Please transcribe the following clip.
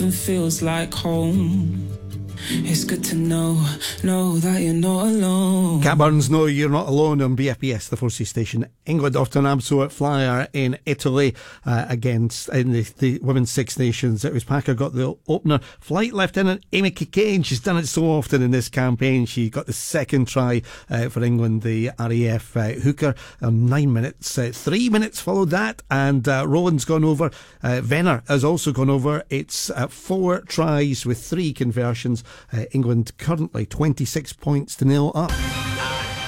and feels like home. It's good to know that you're not alone. Cat Burns, No, You're Not Alone on BFBS, the 4C station. England off to an absolute flyer in Italy against in the Women's Six Nations. It was Packer got the opener. Flight Lieutenant Amy Cockayne, she's done it so often in this campaign. She got the second try for England, the RAF hooker, 9 minutes. 3 minutes followed that, and Rowland's gone over. Venner has also gone over. It's 4 tries with 3 conversions. England currently 26 points to 0 up.